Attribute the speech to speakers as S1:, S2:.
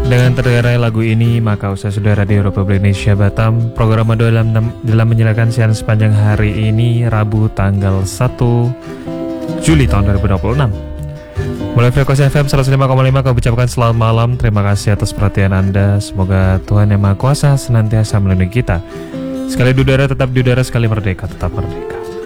S1: Dengan terdengarnya lagu ini, maka usaha saudara di Republik Indonesia Batam, program Madu dalam menjalankan siaran sepanjang hari ini, Rabu tanggal 1 Juli tahun 2026. Mulai frekuensi FM 105,5 kami ucapkan selamat malam. Terima kasih atas perhatian Anda. Semoga Tuhan Yang Maha Kuasa senantiasa melindungi kita. Sekali di udara tetap di udara, sekali merdeka tetap merdeka.